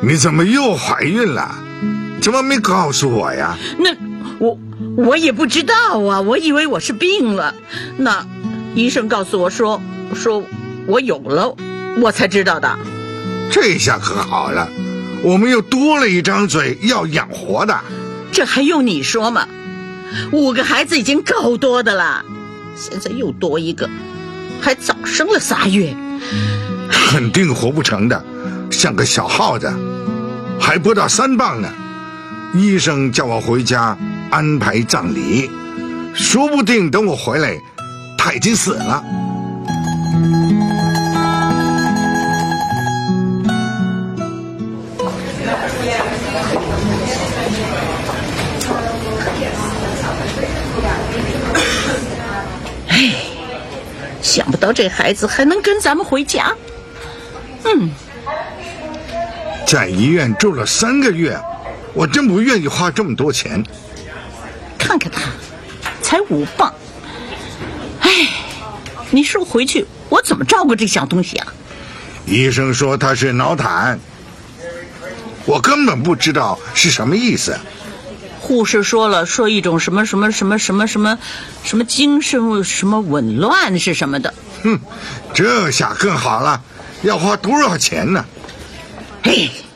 你怎么又怀孕了？怎么没告诉我呀？ 那我也不知道啊，我以为我是病了。那医生告诉我说我有了，我才知道的。 这下可好了，我们又多了一张嘴要养活的。 这还用你说吗？5个孩子已经够多的了，现在又多一个，还早生了3月， 肯定活不成的，像个小耗子，还不到3磅呢。医生叫我回家安排葬礼，说不定等我回来他已经死了。 哎，想不到这孩子还能跟咱们回家。 在医院住了3个月，我真不愿意花这么多钱。 看看他，才5磅。哎，你说回去我怎么照顾这小东西啊？ 医生说他是脑瘫，我根本不知道是什么意思。 护士说了，说一种什么精神什么紊乱是什么的。 这下更好了，要花多少钱呢？ 嘿，